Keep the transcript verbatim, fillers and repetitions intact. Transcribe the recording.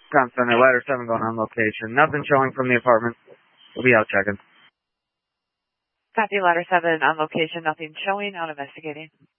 Com Center, ladder seven going on location. Nothing showing from the apartment. We'll be out checking. Copy, ladder seven on location. Nothing showing. Out investigating.